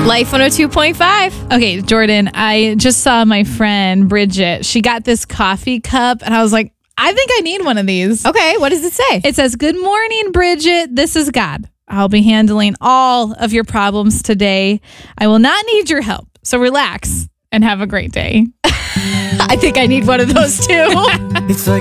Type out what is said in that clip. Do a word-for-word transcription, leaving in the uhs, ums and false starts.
Life one oh two point five. Okay, Jordan, I just saw my friend Bridget. She got this coffee cup, and I was like, I think I need one of these. Okay, what does it say? It says, "Good morning, Bridget. This is God. I'll be handling all of your problems today. I will not need your help. So relax and have a great day." I think I need one of those too. It's like